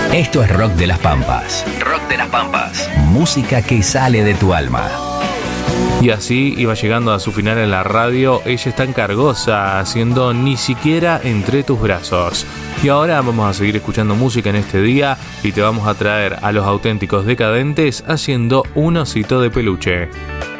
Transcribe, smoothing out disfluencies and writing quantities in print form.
Esto es Rock de las Pampas. Rock de las Pampas. Música que sale de tu alma. Y así iba llegando a su final en la radio. Ella es tan cargosa, haciendo Ni siquiera entre tus brazos. Y ahora vamos a seguir escuchando música en este día y te vamos a traer a Los Auténticos Decadentes haciendo Un osito de peluche.